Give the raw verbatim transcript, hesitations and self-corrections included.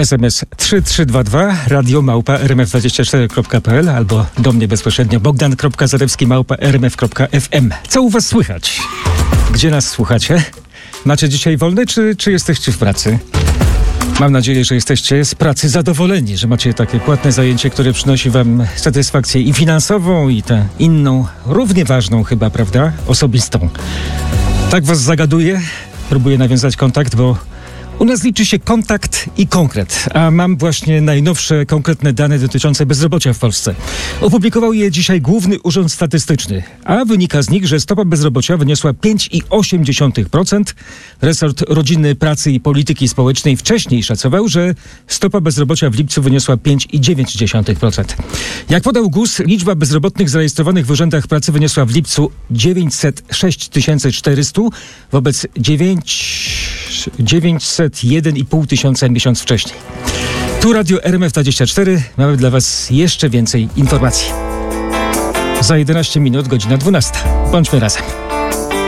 S M S trzy trzy dwa dwa, radio małpa r m f dwadzieścia cztery kropka p l albo do mnie bezpośrednio bogdan kropka zarewski małpa r m f kropka f m. Co u was słychać? Gdzie nas słuchacie? Macie dzisiaj wolne, czy, czy jesteście w pracy? Mam nadzieję, że jesteście z pracy zadowoleni, że macie takie płatne zajęcie, które przynosi wam satysfakcję i finansową, i tę inną, równie ważną chyba, prawda? Osobistą. Tak was zagaduję, próbuję nawiązać kontakt, bo u nas liczy się kontakt i konkret, a mam właśnie najnowsze konkretne dane dotyczące bezrobocia w Polsce. Opublikował je dzisiaj Główny Urząd Statystyczny, a wynika z nich, że stopa bezrobocia wyniosła pięć przecinek osiem procent. Resort Rodziny, Pracy i Polityki Społecznej wcześniej szacował, że stopa bezrobocia w lipcu wyniosła pięć przecinek dziewięć procent. Jak podał GUS, liczba bezrobotnych zarejestrowanych w urzędach pracy wyniosła w lipcu dziewięćset sześć tysięcy czterysta wobec dziewięćset jeden i pół tysiąca miesiąc wcześniej. Tu Radio R M F dwadzieścia cztery. Mamy dla was jeszcze więcej informacji. Za jedenaście minut, godzina dwunasta. Bądźmy razem.